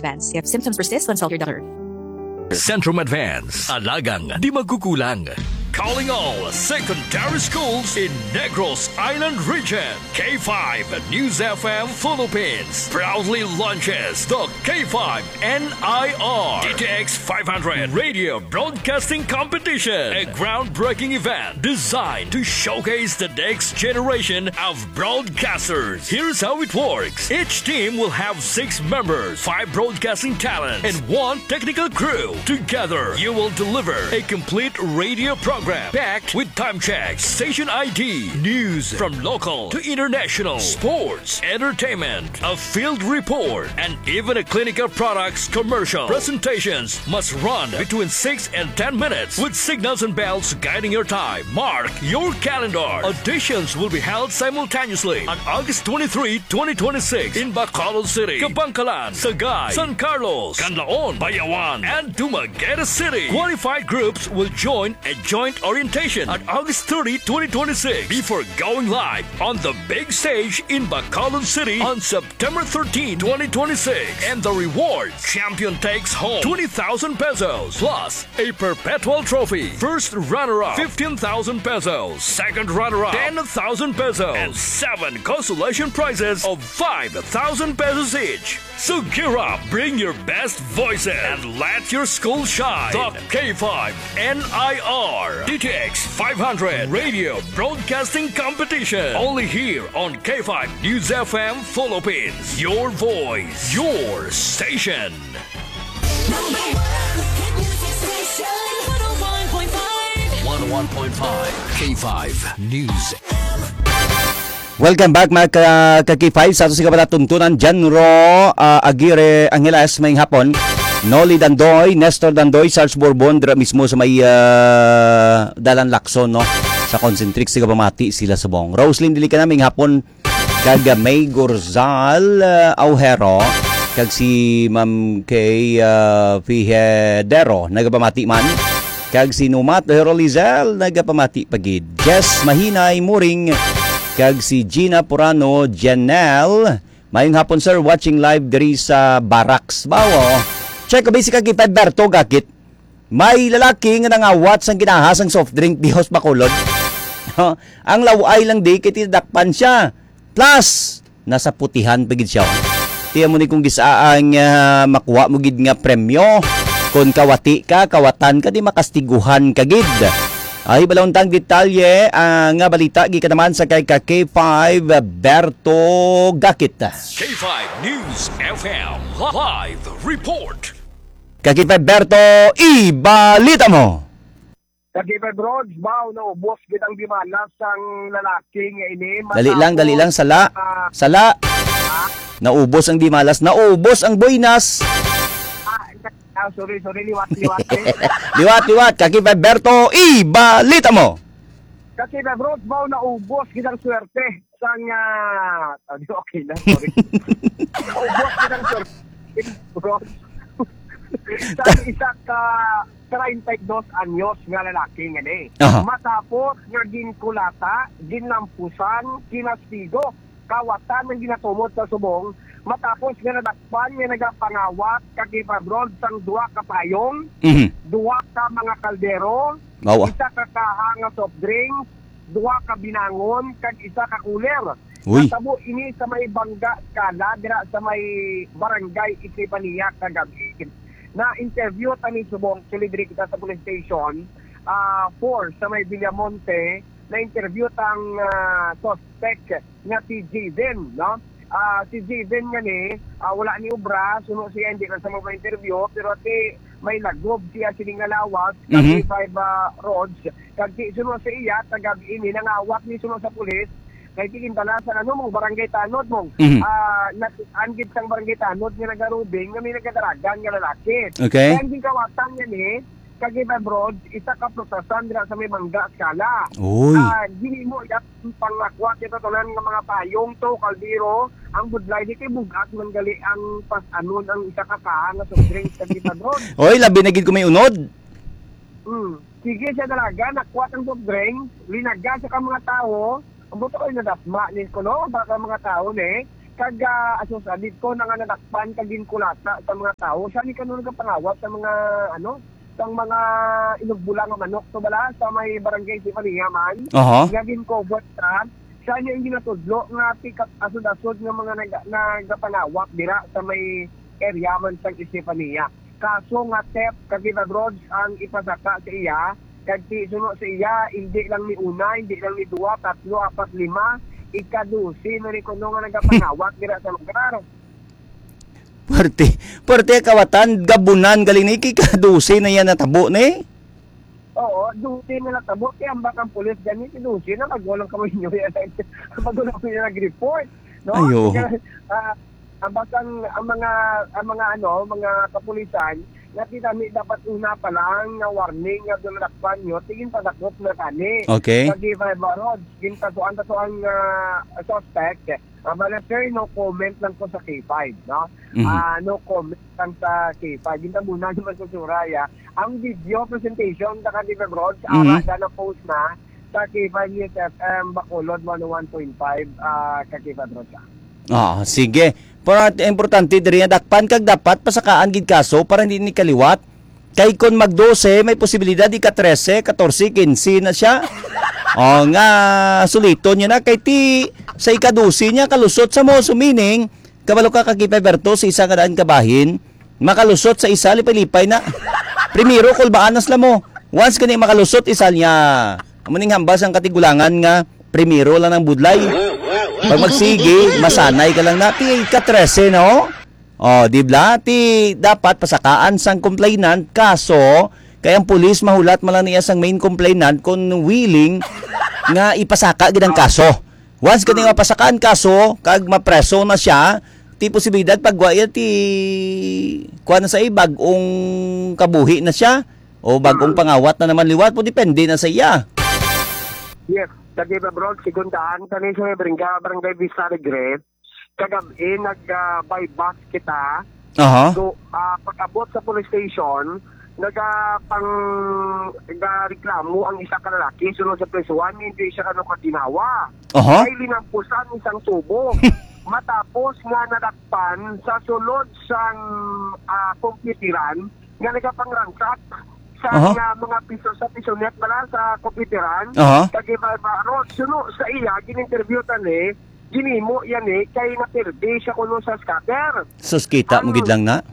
Advance. If symptoms persist, consult your doctor. Centrum Advance, alagang di magkukulang. Calling all secondary schools in Negros Island region. K5 News FM Philippines proudly launches the K5 NIR DTX 500 Radio Broadcasting Competition, a groundbreaking event designed to showcase the next generation of broadcasters. Here's how it works. Each team will have 6 members, 5 broadcasting talents, and 1 technical crew. Together, you will deliver a complete radio program packed with time checks, station ID, news from local to international, sports, entertainment, a field report, and even a clinical products commercial. Presentations must run between 6 and 10 minutes with signals and bells guiding your time. Mark your calendar. Auditions will be held simultaneously on August 23, 2026 in Bacolod City, Kabangkalan, Sagay, San Carlos, Canlaon, Bayawan, and Dumaguete City. Qualified groups will join a joint orientation on August 30, 2026 before going live on the big stage in Bacolod City on September 13, 2026. And the reward, champion takes home 20,000 pesos plus a perpetual trophy. First runner-up, 15,000 pesos. Second runner-up, 10,000 pesos. And 7 consolation prizes of 5,000 pesos each. So gear up, bring your best voices, and let your school shine. The K5 NIR DTX 500 Radio Broadcasting Competition. Only here on K5 News FM Philippines. Your voice, your station. Number 1 hit music station, 101.5 K5 News. Welcome back mga ka-K5 sa ato sa kapalatuntunan. Janro Aguirre Angeles may hapon. Noli Dandoy, Nestor Dandoy, Sarge Bourbon dira mismo sa may Dalan Lacson no. Sa Concentrix siga pamati sila sa bong. Roslyn dili ka naming hapon kag May Gorzal Aujero kag si Ma'am Kay Fijadero nagapamati man. Kag si Numat Herolizel nagapamati pagid. Jess Mahinay Muring kag si Gina Purano Janelle. Mayong hapon sir, watching live diri sa Barracks. Bawo. Check ko basic kag Berto gakit. May lalaki nga nangawat sang ginahas ang soft drink di Hos Bacolod. Ang laway lang di kay tidakpan siya. Plus nasa putihan pagid siya. Tiya mo ni kung gisaang makuha mo gid nga premyo. Kung kawati ka, kawatan ka di makastiguhan kagid. Ay balauntang detalye nga balita gikan naman sa kay K5 Berto Gakit. K5 News FM Live Report. K5 Berto, ibalita mo. K5 Rods, bao na ubos gitang dimalas ang lalaki nga ini. Dali lang sala. Naubos ang dimalas, naubos ang buinas. Sorry, liwat. liwat, K5 Berto, ibalita mo. K5 Rods, bao na ubos gitang swerte sang okay na, sorry. Ubos gitang swerte. Sa isa ka 32 anyos nga lalaki nga ni. Matapos nga ginkulata, ginlampusan, kinastigo, kawatan ng ginatumod sa subong, matapos nga nadakpan nga nagapangawat kagipabroad sang duwa ka payong, duwa ka mga kaldero, isa ka kaha nga soft drinks, duwa ka binangon, kag isa ka cooler. Natabo ini sa may Bangga Skala, dira sa may barangay Isipaniya kagabi. Na-interview tani subong kilidri kita sa police station 4 sa may Villamonte. Na-interview tang suspect nga si Jaden, no? Si Jaden nga ni, wala ni ubra, suno siya hindi ka sa mga interview, pero ati may lagob siya siningalawas, kag 5 rods, kag suno sa iya, tagab ini, nangawat ni suno sa pulis, kay tikintala sa mong barangay Tanod mong. Angit sang barangay Tanod nga nagarubing, nga may nagkadaragan nga lalaki. Okay. Kaya ang kawatan niya ni, Kagiba Broad, isa ka protestan dira sa may Mangga Skala. Dili mo yung pangakwa kita tunan ng mga payong to, kaldero, ang budlay di kay bugat man gali ang pas-anon ang isa ka kaha nga soft drinks Kagiba Broad. Oy, labi na gid ko may unod. Sige siya talaga, nakuha ang soft drinks, linaga sa ka mga tao, ang buto ko yung nadasma ni ko no, baka mga tao ni, asosadit ko na nga nadakpan kagin kulata sa mga tao. Siya ni kanunod ang pangawat sa mga sa mga inugbula nga manok to bala sa may barangay Sipania man. Nga gincover ta. Siya niya yung ginatudlo nga pick-up asod-asod nga mga nagapanawak dira sa may area man sa Sipania. Kaso nga theft kagina roads ang ipasaka sa iya. Kagti suno sa iya, hindi lang ni una, hindi lang ni dua, tatlo, apat, lima, ikadusi na rin kuno nga nagapanawak dira sa lugar. Parte kawatan, gabunan, galing ni ikadusi na yan natabo ni? Oo, dusi na natabo, kaya ang bakang pulis ganit, dusi na, magwalang kamay nyo yan, magwalang kamay nyo nag-report. No? Ayo. Ang mga kapulisan, natinami dapat una pa lang na warning nga dunadakpan nyo, tingin padakot na kani. Okay. Pag-iba roads, gintasuan ang suspect. But sir, no comment lang ko sa K5, no? No comment lang sa K5. Ginta muna naman sa Suraya. Ang video presentation sa Kadiva Roads, ara na post na sa K5 News FM, Bacolod 101.5, Kadiva Roads. Sige. Pero importante diri dakpan kag dapat pasakaan gid kaso para hindi ni kaliwat. Kay kon mag-12 may posibilidad ika-13, 14, 15 na siya. Nga sulito niya na kay ti sa ika-12 niya kalusot sa mo sumining kabalo ka kagipeberto sa isa kadaan kabahin makalusot sa isa lipay-lipay na. Primero kulbaanas la mo. Once kani makalusot isa niya. Amuning hambas ang katigulangan nga primero lang ng budlay. Pag magsige, masanay ka lang na. Ti ika-13, no? Di ba? Ti dapat pasakaan sang complainant. Kaso, kaya ang pulis mahulat malang niya sang main complainant kung willing nga ipasaka gid ang kaso. Once kani mapasakaan kaso, kag mapreso na siya, ti posibilidad pagwaya ti kuha na sa bagong kabuhi na siya o bagong pangawat na naman liwat po depende na sa iya. Yes. Kadiba Broad, sigundaan, kani sa barangay Vista Regret, kagabi nag-buy bus kita. So, pag-abot sa police station, nag-reklamo ang isa ka lalaki, sunod sa presuan, hindi siya katinawa. Ay linampusan isang tubo. Matapos nga nadakpan sa sulod sang komputiran, nga nagapangransak sa mga piso sa pisonet bala sa kompiteran kagiba road suno sa iya gininterview tani ginimo yan kay naperde siya kuno sa scatter sus kita mo gid lang na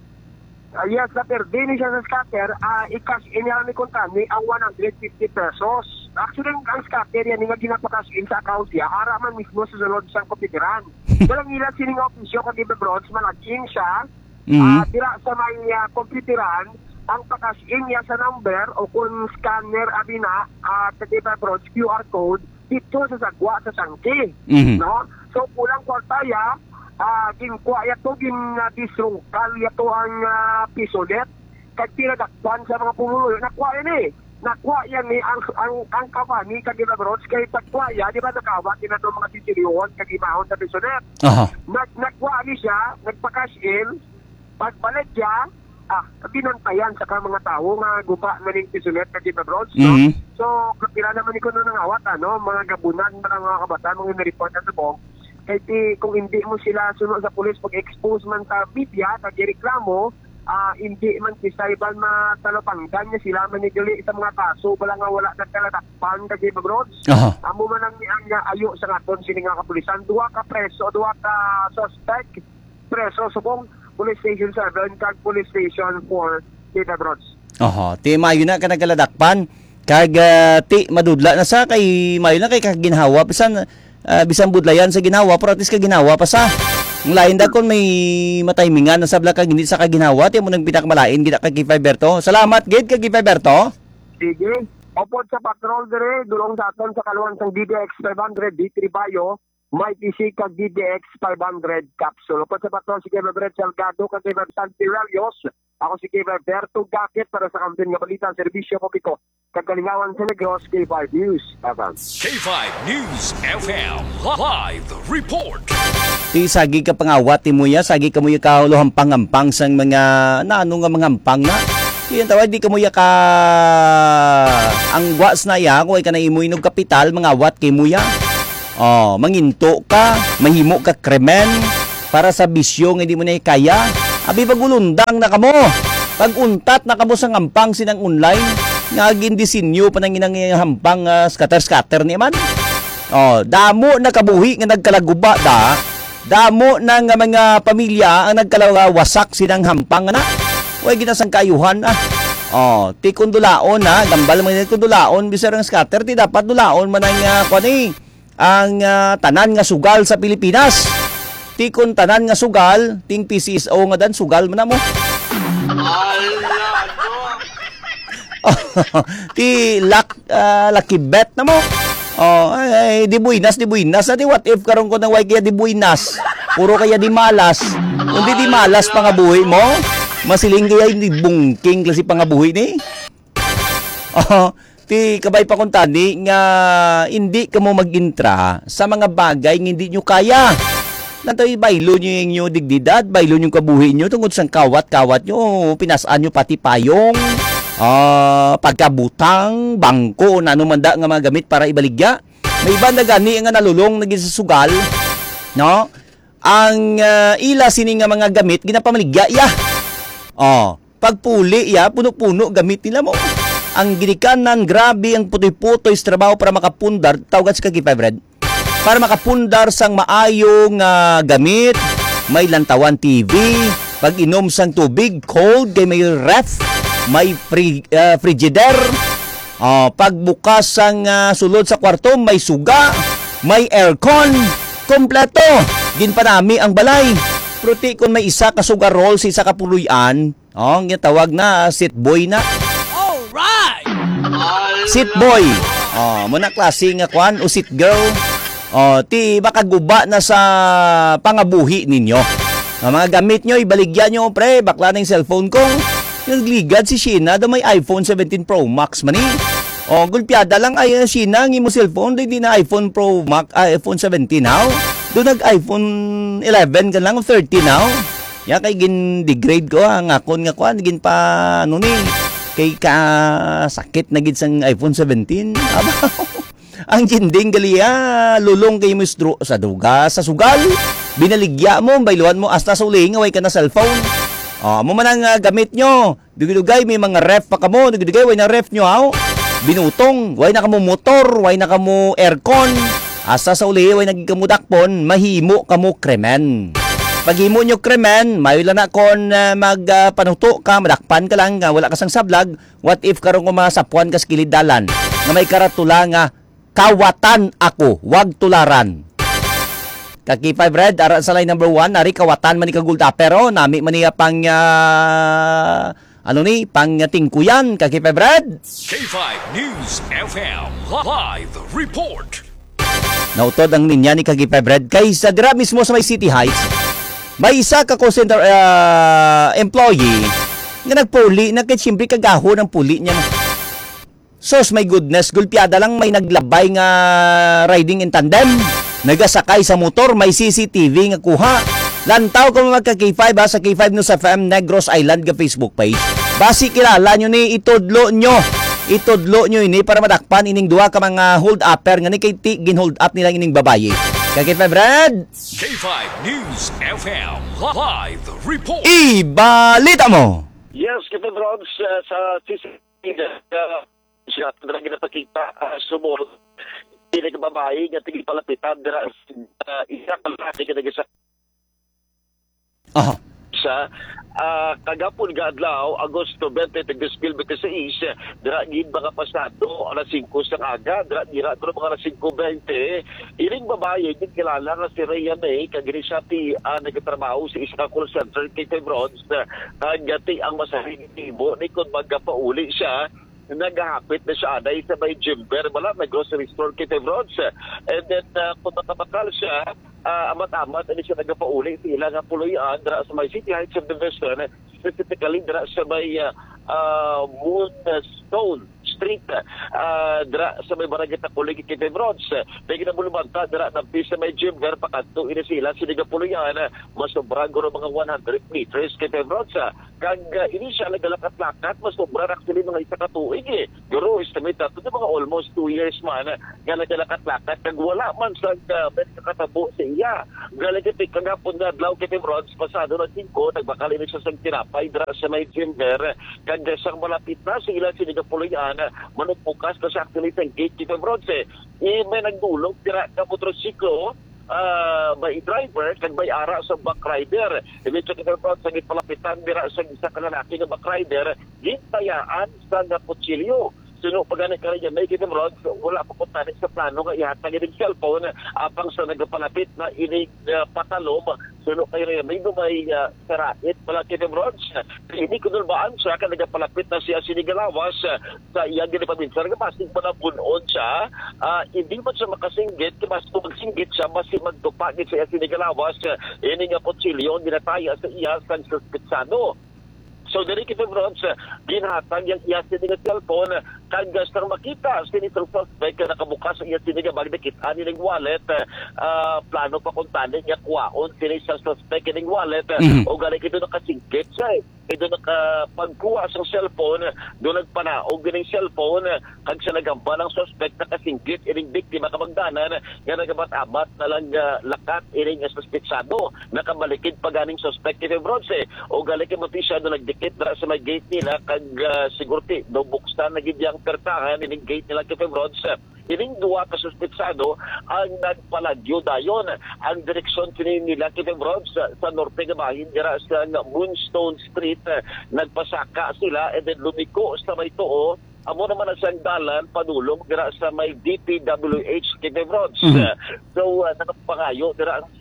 yes naperde ni siya sa scatter i-cash in yan ni kontani ang 150 pesos actually ang scatter yan nga ginapakas in sa account niya araman mismo sa sulod sa kompiteran walang ilan sining opisyo kagiba bronze malagin siya dira sa may kompiteran ang pakas-in niya sa number o kung scanner abina katiba bro QR code dito sa sagwa sa sangki no so kulang kwartaya ginkuha yato disrungkal yato ang pisolet kag tinadakpan sa mga pumulo nakuha yan ang company kagina bro kay pagkuha di ba nakawat tinato mga titiryon kag imahon sa pisolet nakuha ni siya nagpakas-in pagbalik niya binantayan sa mga tao nga guba na ning pisolet kagina bro so kapila naman ko nang awat mga gabunan mga kabataan mga na-report na subong kay kung hindi mo sila sunod sa pulis pag-expose man sa media kag-reklamo hindi man kisayban matalapanggan niya sila manigali sa mga kaso wala nagkalatakpan kagina bro amo man ang ayo sa ngaton sini nga kapulisan duha ka preso duha ka suspect preso subong Police Station 7 kag Police Station 4 Tita Brods. Ti mayo na ka nagkaladakpan kag ti madudla na sa kay mayo na kay kaginhawa bisan budlayan sa ginawa pero at least kaginhawa pa sa. Ang lain da kon may matimingan na sabla kag hindi sa kaginhawa ti mo nang pinakmalain gid kag Giferberto. Salamat gid kag Giferberto. Sige. Opod sa patrol dire dulong sa aton sa kaluwan sang DDX 500 D3 Bayo. May PC kag DDX 500 capsule. Upod sa patrol si Kevin Brett Salgado kag Kevin Santiralios. Ako si Kevin Berto Gakit para sa kampiyon nga balita serbisyo publiko. Kagalingawan sa Negros K5 News FM. K5 News FM Live Report. Ti sagi ka pangawat ti muya, sagi ka muya kaulo hampang-hampang sang mga naano nga mga hampang na. Yan tawag di ka muya ka ang was na ya, kung ay ka na imuinog kapital, mga wat kay muya. Manginto ka, mahimo ka krimen para sa bisyo nga hindi mo na kaya. Abi pagulundang na kamo. Pag-untat na kamo sa ngampang sinang online, nga gindisinyo pa nang inang hampang scatter-scatter ni man. Damo na kabuhi nga nagkalaguba da. Damo na nga mga pamilya ang nagkalawasak sinang hampang na. Huwag ginasang kayuhan ti kundulaon gambal man ni kundulaon bisar ang scatter ti dapat dulaon man ang tanan nga sugal sa Pilipinas. Ti kun tanan nga sugal, ting PCSO nga dan sugal man mo. Ti lucky bet na mo. Di buinas. Ati what if karon ko nang way kaya di buinas? Puro kaya di malas. Kundi di malas pangabuhi mo. Masiling kaya hindi bungking klase pangabuhi ni. Ti kabay pa kuntani nga hindi ka mo mag-intra sa mga bagay nga hindi nyo kaya. Natoy baylo nyo yung inyo digdidad, baylo nyo kabuhi nyo tungkol sa kawat-kawat nyo, pinasaan nyo pati payong, pagkabutang, bangko, na anumanda nga mga gamit para ibaligya. May iba na gani nga nalulong naging sa sugal, no? Ang ila sini nga mga gamit ginapamaligya ya. Pagpuli ya, puno-puno gamit nila mo. Ang ginikanan, grabe ang putoy-putoy sa trabaho para makapundar, tawagan sa kagipay, para makapundar sang maayong gamit, may lantawan TV, pag inom sang tubig, cold, kay may ref, may frigider, pagbukas sang sulod sa kwarto, may suga, may aircon, kompleto, ginpanami ang balay. Pruti kung may isa ka sugar roll sa isa ka puluyan, ang tawag na seat boy na. Seat boy. Muna klase nga kwan o seat girl. Ti baka guba na sa pangabuhi ninyo. Mga gamit nyo, ibaligyan nyo, pre, bakla na yung cellphone ko. Nagligad si Sheena, da may iPhone 17 Pro Max mani. Gulpiada lang ay Sheena, ang imo cellphone, hindi na iPhone Pro Max, iPhone 17 now. Doon nag-iPhone 11 ka lang, 13 now. Yan kay gin-degrade ko, ang akon nga kwan, gin pa, kay sakit na gid sang iPhone 17. Ang jinding galiya lulong kay mistro sa duga sa sugal. Binaligya mo, bayluan mo hasta sa uling way ka na cellphone. Mo man ang gamit nyo. Dugay may mga ref pa kamo, dugay way na ref nyo binutong, way na kamo motor, way na kamo aircon. Hasta sa uli way nagikamudak-pon, mahimo kamo kremen. Paghimo nyo kremen, mayo lang na kon magpanuto ka, madakpan ka lang, wala ka sang sablag. What if karong masapuan ka sa kilid dalan na may karatula nga kawatan ako, wag tularan. Kakipay Brad, ara sa line number 1, nari kawatan man ni kagulda pero nami man niya pang pang tingkuyan, Kakipay Brad. K5 News FM Live Report. Nautod ang ninya ni Kakipay Brad kay sa dira mismo sa may City Heights. May isa ka call center employee nga nagpuli na kay siyempre kagaho ng puli niya. Sos my goodness, gulpiada lang may naglabay nga riding in tandem. Nagasakay sa motor, may CCTV nga kuha. Lantaw kung magka K5 sa K5 News FM Negros Island nga Facebook page. Basi kilala nyo ni itudlo nyo ini para madakpan ining duha ka mga hold upper nga ni kay gin hold up nila ining babaye. K5 Brad. K5 News FM Live Report. Ibalita mo. Yes, K5 Brad, sa CCTV siya na ginapakita sumulod hindi ka babae nga tigil palapitan dira isa kalaki ka nagasa sa kagapon nga adlaw Agosto 20 Teguspil 26 dira gid mga pasado alas 5 sa aga dira mga alas 5:20 iring babae gid kilala nga si Rhea May kagrisati nagatrabaho sa isa ka call center kay Bronx gati ang masaring tibo ni kun magapauli siya nagahapit na siya anay sa may Jimber wala may grocery store kay Bronx and then kung matabakal siya amat-amat ano siya nagapauli sila nga puloyan dira sa may City Heights subdivision specifically dira sa may Moonstone Street dira sa may barangay Takulig Kitty Bronx. May ginabulumanta dira na sa may gym ver pakanto ini sila sinigapuloyan masobra guro mga 100 meters Kitty Bronx. Kag ini siya nagalakat-lakat masobra actually mga isa ka tuig guro estimate ato mga almost 2 years man nga nagalakat-lakat kag wala man sa katabo sa iya. Galagiti kagapon na adlaw Kitty Bronx pasado na 5 nagbakal ini siya sa tinapay dira sa may gym ver kag sang malapit na sila sinigapuloyan manugpukas na sa actually sa gate Kitty Bronx. May nagdulog dira ka motorsiklo may driver kag may ara sa back rider. Ibig sabihin sa palapitan dira sa isa ka lalaki nga back rider gintayaan sa kutsilyo. Sino pagani ka rin may Kitty Bronx wala pa punta sa plano nga ihatag yung cellphone apang sa nagpalapit na inig patalom. Sino kayo rin may dumay karait pala Kitty Bronx. Hindi ko nulbaan siya ka nagpalapit na siya sinigalawas sa iyang ginipaminsar nga masing panabunon siya. Hindi man siya makasinggit mas magsinggit siya masing magtupagit sa iya sinigalawas ini nga kutsilyo ginataya sa iya sa suspitsado. So, dari Kitty Bronx, ginhatag yung iya sinigang cellphone, kag gastang makita, sinitong suspect na nakabukas ang iya sinigang magdakita nilang wallet, plano pa kung tanin niya kuwaon, sinisang suspect nilang wallet, o galing ito nakasingkit siya ito nakapagkuha sa cellphone, doon nagpanaog ng cellphone, kag siya nagamba ng suspect nakasingkit, ining biktima kamagdanan, nga nagabat-abat na lang lakat, ining suspetsado, nakabalikid pa ganing suspect Kitty Bronx, o galing mo siya doon nagdikit dara sa may gate nila kag sigurti do buksan na gid yang pertahan ining gate nila Kitty Bronx. Ining duwa ka suspetsado ang nagpalagyo dayon ang direksyon nila Kitty Bronx sa norte nga bahin dira sa Moonstone Street. Nagpasaka sila and then lumiko sa may tuo. Amo naman ang sangdalan padulong dira sa may DPWH Kitty Bronx. So nakapangayo dira ang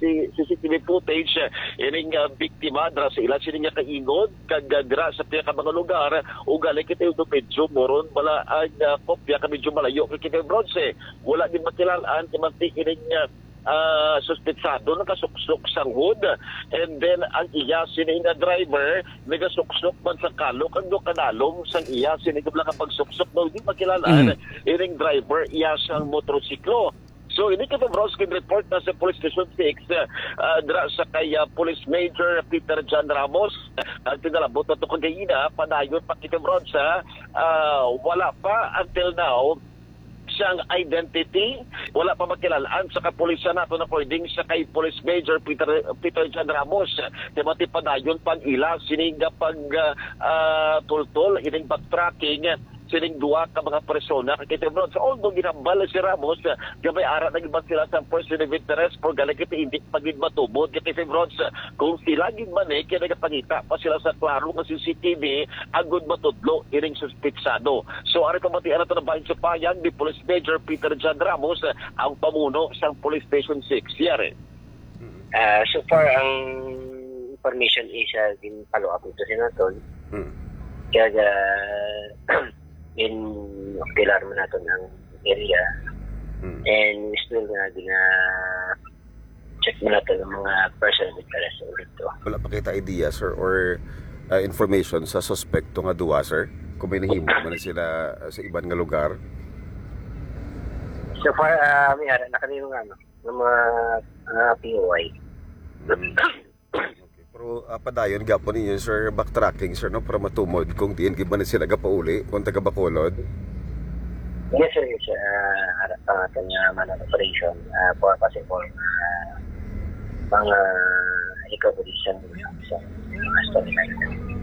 CCTV footage ining biktima dira sa ila sining kaingod kag dira sa pika mga lugar ug gali kita yung medyo moron bala ang kopya ka medyo malayo kay Kitty Bronx. Wala din makilalaan kimanti ining suspetsado nakasuksok sa hood and then ang iya sining driver nagasuksok man sa kalok ang do kanalong sang iya sining bla ka pagsuksok no di makilalaan ining driver iya sang motorsiklo. So ini Kitty Bronx kin report na sa Police Station 6 dira sa kay Police Major Peter John Ramos ang tinalabot na to kagayina padayon pa Kitty Bronx wala pa until now siyang identity, wala pa makilalaan sa kapulisan nato na pwedeng sa kay Police Major Peter John Ramos. Timati padayon pang ila sininga pag tultol ining backtracking sining duwa ka mga persona kay Kitty Bronx. Although ginambal si Ramos, gabay ara nagiban sila sa person of interest for galing kiti hindi pagid matubod kay Kitty Bronx. Kung sila gid man kaya nagapangita pa sila sa klaro nga CCTV agud matudlo ining suspetsado. So ari pamatian nato na bahin sa payag ni Police Major Peter John Ramos ang pamuno sa Police Station 6. Yare. So far ang information is in follow up ito sinatol. Kaya in ocular mo nato ng area and still check mo nato ng mga person with interest dito. Wala pa kita idea sir or information sa suspecto nga duwa sir kung may nahimo man sila sa iban nga lugar. So far may ara nakanino nga ng mga POI. Pero padayon gapon ninyo sir backtracking sir no para matumod kung diin giba na sila gapauli kung taga Bacolod. Yes sir, yes kanya man operation for possible mga recovery sa storyline.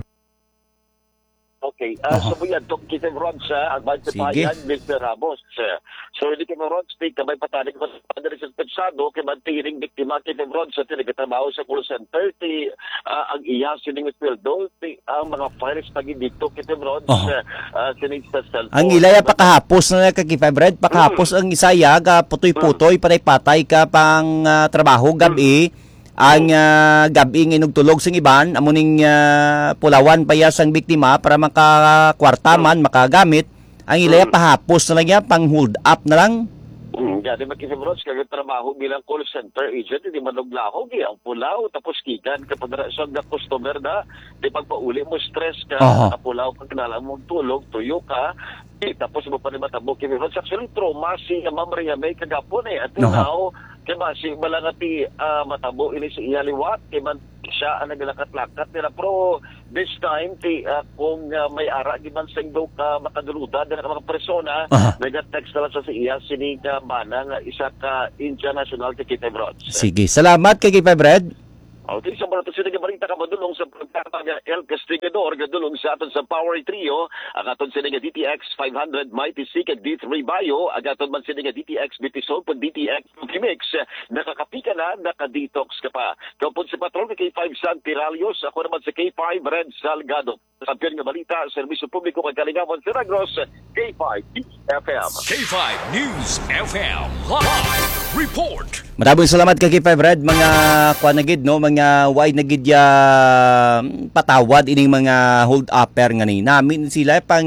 Okay, so buyan to Kitty Bronx advance pa yan Mr. Ramos. So hindi Kitty Bronx kamay patanig ko sa suspetsado kay mantiring biktima Kitty Bronx sa nagtrabaho sa call center ang iya sining sweldo ang mga files pagi dito Kitty Bronx sining sa cellphone. Ang ilaya pakahapos na kagifebred pakahapos ang isaya ga putoy-putoy patay-patay ka pang trabaho gabi. Ang gabi ng inugtulog sing iban amuning pulawan payas ang biktima para makakwarta man makagamit ang ilaya pahapos na lang pang hold up na lang. Gani makikibrots kag trabaho bilang call center agent di manuglaho gi ang pulaw tapos kikan kapag sa customer na di pagpauli mo stress ka pulaw pag kinala mo tulog tuyo ka tapos mo pa ni matabo kibrots actually trauma si Ma'am Maria May kagapon at now kay si balangati matabo ini si iya liwat kay man siya ang naglakat-lakat nila pero this time kung may ara di man singdo ka makaduluda din ang mga persona nag-text na lang sa iya sini ka manang isa ka international Kikitay Brods. Sige, salamat kay Kipay Brad. Okay, sa mga sila balita ka madulong sa pagtatag El Castigador gadulong sa aton sa Power Trio ang aton sila DTX 500 Mighty Seek D3 Bio ang aton man sila DTX Bitisol pag DTX Mix nakakapika na naka-detox ka pa kapag sa patrol kay K5 San Tiralios ako naman sa K5 Red Salgado sabihan nga balita serbisyo publiko kay Kalingawan sa Negros K5 FM K5 News FM Live Report. Maraming salamat kay Kipay Brad mga kuan na gid no mga wide na gid ya patawad ining mga hold upper nga ni namin sila pang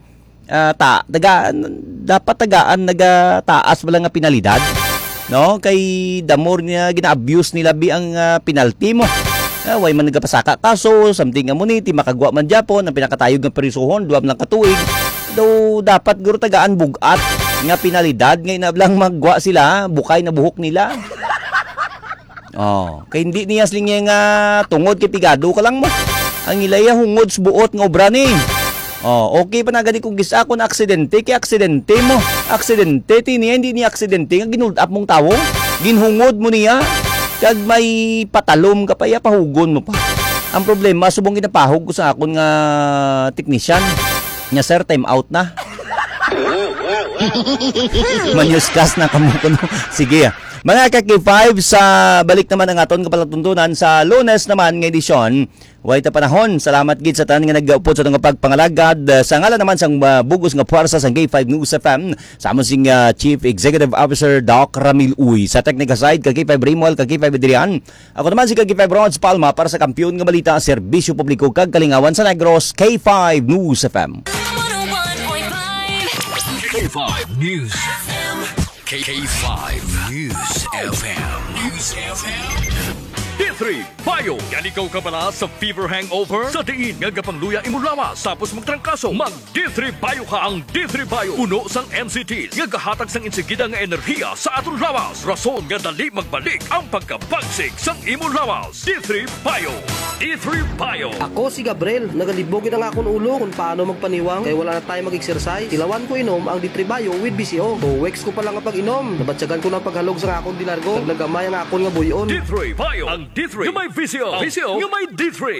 dapat tagaan nagataas wala nga penalidad no kay the more niya gina-abuse nila bi ang penalty mo. Way man nagapasaka kaso something nga muniti makagwa man Japon ang pinakatayog nga perisuhon duwam lang katuig daw dapat guro tagaan bugat nga penalidad ngay na lang magwa sila bukay na buhok nila. Kay hindi niya sling nga tungod kay pigado ka lang mo. Ang ilaya hungod sa buot nga obra ni. Okay pa na gani kung gisa ako na aksidente kay aksidente mo. Aksidente tiniya hindi ni aksidente nga ginuld up mong tawo. Ginhungod mo niya. Kag may patalom ka pa ya pahugon mo pa. Ang problema subong ginapahog ko sa akon nga technician. Nya sir time out na. Manyuskas na kamo kuno. Sige. Mga kaki-5 sa balik naman ang aton kapalatuntunan sa Lunes naman nga edisyon. Way ta panahon. Salamat gid sa tanan nga nagaupod sa tong pagpangalagad sa ngalan naman sang bugos nga puwersa sang K5 News FM. Sa among sing Chief Executive Officer Doc Ramil Uy. Sa technical side kaki-5 Rimwell, kaki-5 Adrian. Ako naman si kaki-5 Rods Palma para sa kampiyon nga balita serbisyo publiko kag kalingawan sa Negros K5 News FM. 101.5 K5 News FM. K5 News FM. News FM. D3 Bio. Yan ikaw ka pala sa fever hangover? Sa diin nga gapangluya imo lawas tapos magtrangkaso. Mag D3 Bio ka ang D3 Bio. Puno sang NCT. Nga gahatag sang insigida nga enerhiya sa aton lawas. Rason nga dali magbalik ang pagkabagsik sang imo lawas. D3 Bio. D3 Bio. Ako si Gabriel, nagalibogin ang akong ulo kung paano magpaniwang kaya wala na tayo mag-exercise. Tilawan ko inom ang D3 Bio with BCO. 2 weeks ko pa lang ang pag-inom. Nabatsagan ko ng paghalog sa akong dinargo. Naglagamay ang akong nga buyon. D3 Bio. Ang D3 nga may VCO. VCO nga may D3.